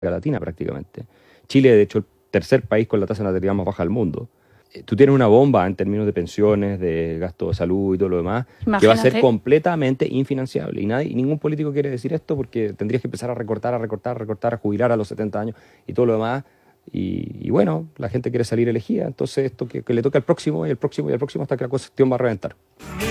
Latina prácticamente. Chile, de hecho, el tercer país con la tasa de natalidad más baja del mundo. Tú tienes una bomba en términos de pensiones, de gasto de salud y todo lo demás, que va a ser completamente infinanciable. Y ningún político quiere decir esto porque tendrías que empezar a recortar, a jubilar a los 70 años y todo lo demás. Y bueno, la gente quiere salir elegida, entonces esto que le toca al próximo y al próximo y al próximo hasta que la cuestión va a reventar.